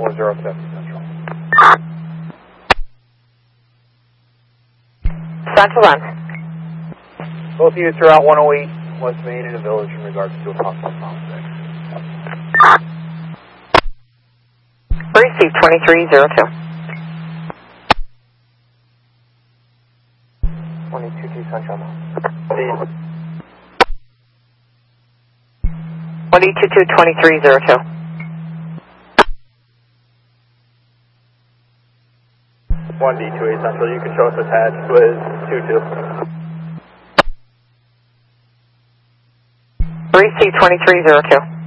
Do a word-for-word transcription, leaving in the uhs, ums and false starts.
four zero seven Central. Central one. Both units are out one oh eight West Main in the village in regards to a possible conflict. Receive twenty-three zero two. twenty-two two Central. one eight two two twenty-three zero two. one D two eight Central, you can show us attached with two two. Receive twenty-three zero two.